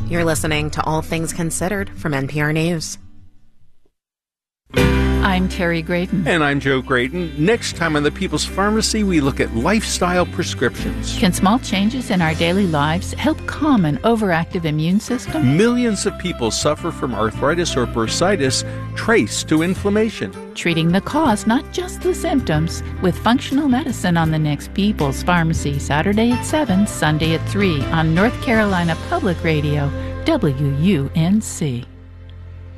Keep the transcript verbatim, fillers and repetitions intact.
You're listening to All Things Considered from N P R News. I'm Terry Graydon. And I'm Joe Graydon. Next time on The People's Pharmacy, we look at lifestyle prescriptions. Can small changes in our daily lives help calm an overactive immune system? Millions of people suffer from arthritis or bursitis traced to inflammation. Treating the cause, not just the symptoms, with functional medicine on the next People's Pharmacy, Saturday at seven, Sunday at three on North Carolina Public Radio, W U N C.